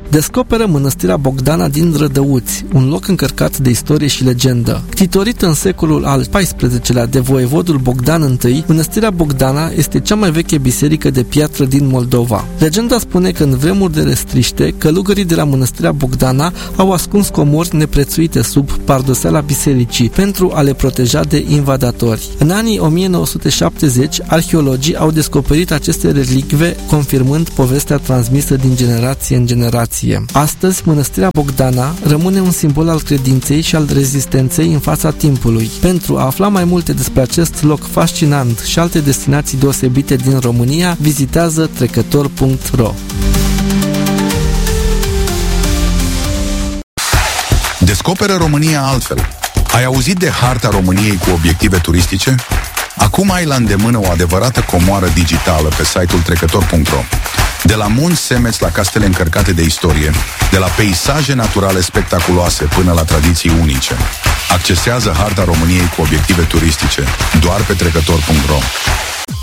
descoperă mănăstirea Bogdana din Rădăuți, un loc încărcat de istorie și legendă. Ctitorită în secolul al XIV-lea de voievodul Bogdan I, mănăstirea Bogdana este cea mai veche biserică de piatră din Moldova. Legenda spune că în vremuri de restriște, călugării de la mănăstirea Bogdana au ascuns comori neprețuite sub pardoseala bisericii pentru a le proteja de invadatori. În anii 1970, arheologii au descoperit aceste relicve, confirmând povestea transmisă din generație în generație. Astăzi, mănăstirea Bogdana rămâne un simbol al credinței și al rezistenței în fața timpului. Pentru a afla mai multe despre acest loc fascinant și alte destinații deosebite din România, vizitează trecător.ro. Descoperă România altfel. Ai auzit de harta României cu obiective turistice? Acum ai la îndemână o adevărată comoară digitală pe site-ul trecător.ro. De la munți semeți la castele încărcate de istorie, de la peisaje naturale spectaculoase până la tradiții unice. Accesează harta României cu obiective turistice doar pe trecător.ro.